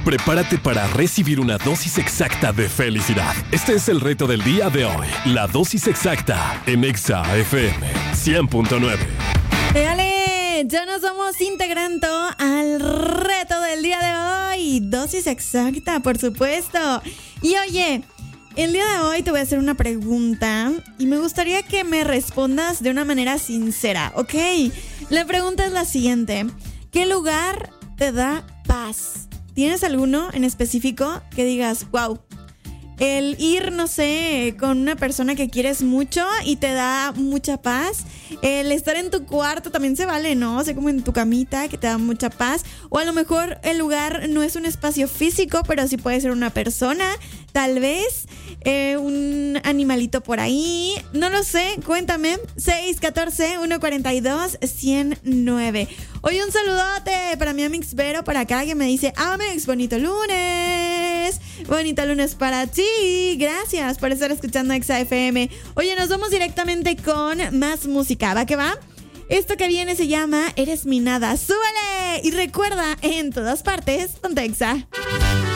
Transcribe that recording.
Prepárate para recibir una dosis exacta de felicidad. Este es el reto del día de hoy. La dosis exacta en Exa FM 100.9. ¡Dale! Ya nos vamos integrando al reto del día de hoy. Dosis exacta, por supuesto. Y oye, el día de hoy te voy a hacer una pregunta y me gustaría que me respondas de una manera sincera, ¿ok? La pregunta es la siguiente. ¿Qué lugar te da paz? ¿Tienes alguno en específico que digas, wow, el ir, no sé, con una persona que quieres mucho y te da mucha paz? El estar en tu cuarto también se vale, ¿no? O sea, como en tu camita, que te da mucha paz. O a lo mejor el lugar no es un espacio físico, pero sí puede ser una persona, tal vez un animalito por ahí. No lo sé, cuéntame. 614-142-109. Oye, un saludote para mi Amix Vero por acá, que me dice: Amix, bonito lunes. Bonito lunes para ti. Gracias por estar escuchando Exa FM. Oye, nos vamos directamente con más música. ¿Va que va? Esto que viene se llama Eres mi nada. ¡Súbele! Y recuerda, en todas partes, ponte Exa.